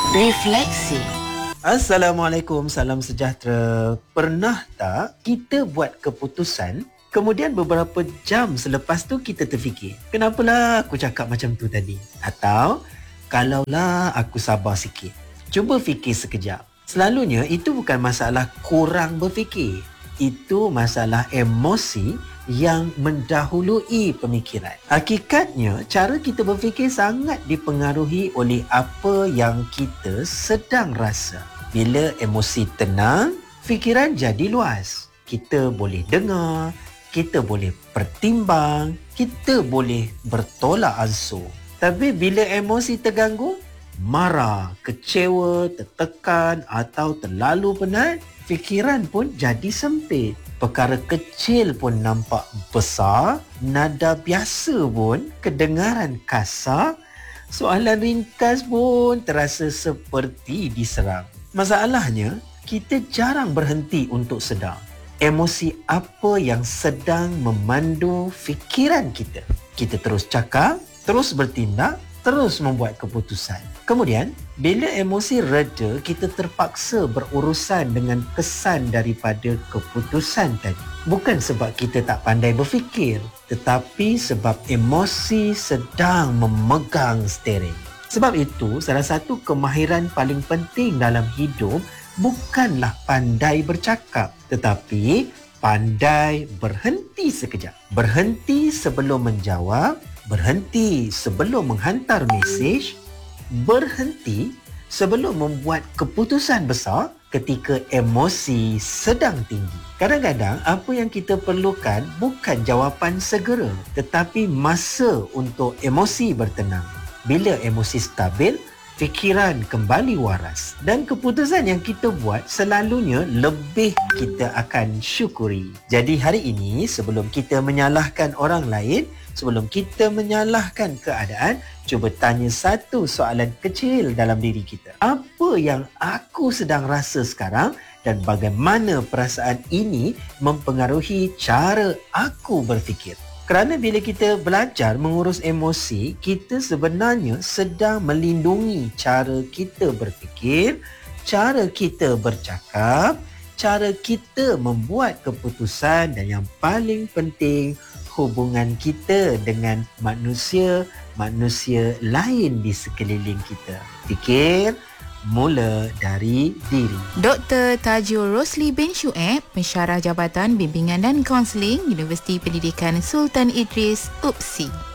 Refleksi. Assalamualaikum, salam sejahtera. Pernah tak kita buat keputusan, kemudian beberapa jam selepas tu kita terfikir, kenapalah aku cakap macam tu tadi? Atau, kalaulah aku sabar sikit. Cuba fikir sekejap. Selalunya itu bukan masalah kurang berfikir. Itu masalah emosi yang mendahului pemikiran. Hakikatnya, cara kita berfikir sangat dipengaruhi oleh apa yang kita sedang rasa. Bila emosi tenang, fikiran jadi luas. Kita boleh dengar, kita boleh pertimbang, kita boleh bertolak ansur. Tapi bila emosi terganggu, marah, kecewa, tertekan atau terlalu penat, fikiran pun jadi sempit. Perkara kecil pun nampak besar, nada biasa pun kedengaran kasar, soalan ringkas pun terasa seperti diserang. Masalahnya, kita jarang berhenti untuk sedar emosi apa yang sedang memandu fikiran kita. Kita terus cakap, terus bertindak, terus membuat keputusan. Kemudian, bila emosi reda, kita terpaksa berurusan dengan kesan daripada keputusan tadi. Bukan sebab kita tak pandai berfikir, tetapi sebab emosi sedang memegang steering. Sebab itu, salah satu kemahiran paling penting dalam hidup bukanlah pandai bercakap, tetapi pandai berhenti sekejap. Berhenti sebelum menjawab, berhenti sebelum menghantar mesej, berhenti sebelum membuat keputusan besar ketika emosi sedang tinggi. Kadang-kadang apa yang kita perlukan bukan jawapan segera, tetapi masa untuk emosi bertenang. Bila emosi stabil, fikiran kembali waras dan keputusan yang kita buat selalunya lebih kita akan syukuri. Jadi hari ini sebelum kita menyalahkan orang lain, sebelum kita menyalahkan keadaan, cuba tanya satu soalan kecil dalam diri kita. Apa yang aku sedang rasa sekarang dan bagaimana perasaan ini mempengaruhi cara aku berfikir? Kerana bila kita belajar mengurus emosi, kita sebenarnya sedang melindungi cara kita berfikir, cara kita bercakap, cara kita membuat keputusan dan yang paling penting, hubungan kita dengan manusia lain di sekeliling kita. Fikir mula dari diri. Dr. Tajul Rosli bin Syueb, Pensyarah Jabatan Bimbingan dan Kaunseling, Universiti Pendidikan Sultan Idris, UPSI.